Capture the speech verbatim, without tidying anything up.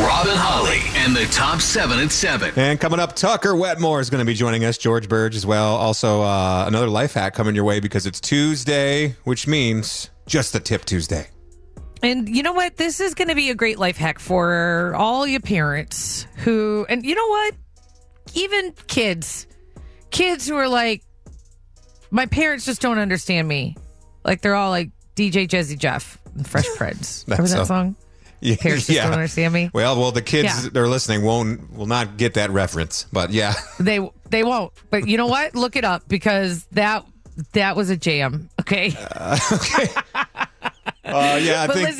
Robin Holly and the top seven at seven. And coming up, Tucker Wetmore is going to be joining us. George Burge as well. Also, uh, another life hack coming your way because it's Tuesday, which means just the tip Tuesday. And you know what? This is going to be a great life hack for all you parents who, and you know what? Even kids, kids who are like, my parents just don't understand me. Like they're all like D J Jazzy Jeff and Fresh Prince. Remember that a, song? Yeah, Parents just yeah. don't understand me. Well, well, the kids Yeah. that are listening won't will not get that reference, but yeah, They they won't. But you know what? Look it up because that that was a jam. Okay. uh, okay. Uh, yeah, I But think. listen,